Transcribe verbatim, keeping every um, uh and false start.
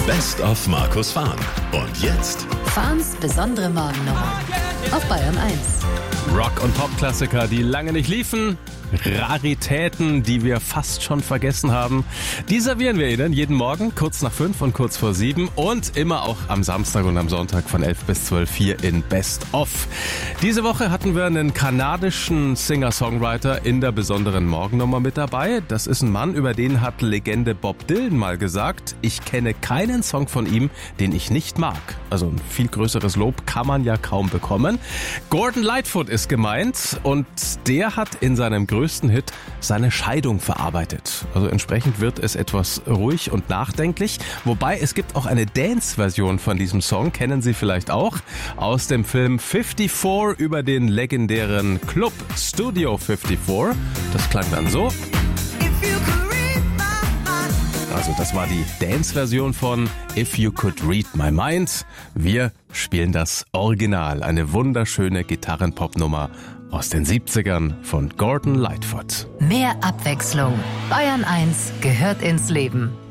Best of Markus Fahn. Und jetzt Fahns besondere Morgennummer auf Bayern eins. Rock- und Pop-Klassiker, die lange nicht liefen. Raritäten, die wir fast schon vergessen haben. Die servieren wir Ihnen jeden Morgen kurz nach fünf und kurz vor sieben und immer auch am Samstag und am Sonntag von elf bis zwölf hier in Best of. Diese Woche hatten wir einen kanadischen Singer-Songwriter in der besonderen Morgennummer mit dabei. Das ist ein Mann, über den hat Legende Bob Dylan mal gesagt: Ich kenne keinen Song von ihm, den ich nicht mag. Also ein viel größeres Lob kann man ja kaum bekommen. Gordon Lightfoot ist gemeint und der hat in seinem größten Hit seine Scheidung verarbeitet. Also entsprechend wird es etwas ruhig und nachdenklich. Wobei es gibt auch eine Dance-Version von diesem Song, kennen Sie vielleicht auch, aus dem Film vierundfünfzig über den legendären Club Studio vierundfünfzig. Das klang dann so. Also das war die Dance-Version von If You Could Read My Mind. Wir spielen das Original, eine wunderschöne Gitarren-Pop-Nummer aus den siebzigern von Gordon Lightfoot. Mehr Abwechslung. Bayern eins gehört ins Leben.